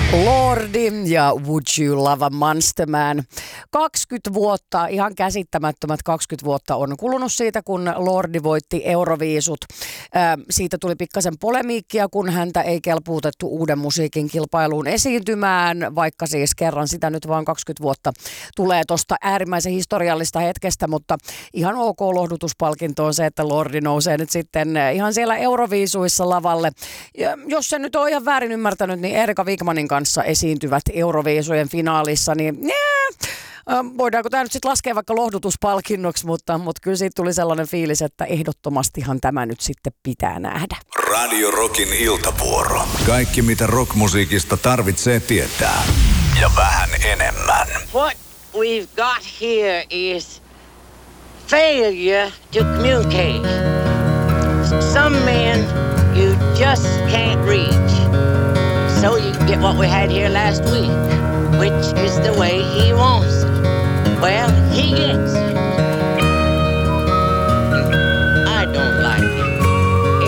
Lordi ja Would You Love a Monster Man. 20 vuotta, ihan käsittämättömät 20 vuotta on kulunut siitä, kun Lordi voitti Euroviisut. Siitä tuli pikkasen polemiikkia, kun häntä ei kelpuutettu uuden musiikin kilpailuun esiintymään, vaikka siis kerran sitä nyt vaan 20 vuotta tulee tuosta äärimmäisen historiallista hetkestä, mutta ihan ok lohdutuspalkinto on se, että Lordi nousee nyt sitten ihan siellä Euroviisuissa lavalle. Ja jos se nyt on ihan väärin ymmärtänyt, niin Erika Wigmanin kanssa esiintyvät Euroviisujen finaalissa, niin voidaanko tämä nyt sitten laskea vaikka lohdutuspalkinnoksi, mutta kyllä siitä tuli sellainen fiilis, että ehdottomastihan tämä nyt sitten pitää nähdä. Radio Rockin iltavuoro. Kaikki mitä rockmusiikista tarvitsee tietää. Ja vähän enemmän. What we've got here is failure to communicate. Some men you just can't reach. So you get what we had here last week, which is the way he wants it.